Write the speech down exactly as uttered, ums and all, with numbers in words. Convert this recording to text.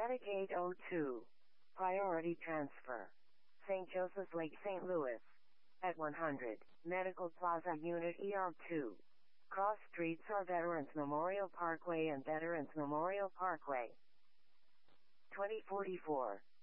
Medicaid oh two. Priority transfer. Saint Joseph's Lake, Saint Louis. At one hundred, Medical Plaza Unit E R two. Cross streets are Veterans Memorial Parkway and Veterans Memorial Parkway. twenty forty-four.